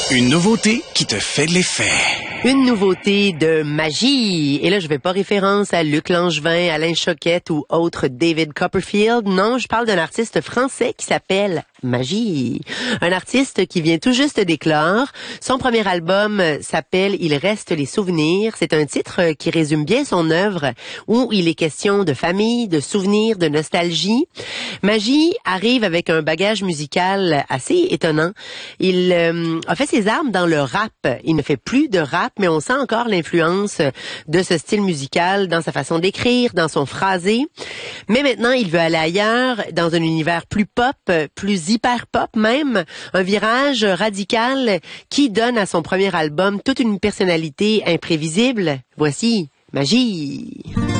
Une nouveauté qui te fait de l'effet. Une nouveauté de magie. Et là, je vais pas référence à Luc Langevin, Alain Choquette ou autre David Copperfield. Non, je parle d'un artiste français qui s'appelle Magie. Un artiste qui vient tout juste d'éclore. Son premier album s'appelle Il reste les souvenirs. C'est un titre qui résume bien son œuvre, où il est question de famille, de souvenirs, de nostalgie. Magie arrive avec un bagage musical assez étonnant. Il a fait ses armes dans le rap. Il ne fait plus de rap, mais on sent encore l'influence de ce style musical dans sa façon d'écrire, dans son phrasé. Mais maintenant, il veut aller ailleurs, dans un univers plus pop, plus hyper pop même, un virage radical qui donne à son premier album toute une personnalité imprévisible. Voici Magie.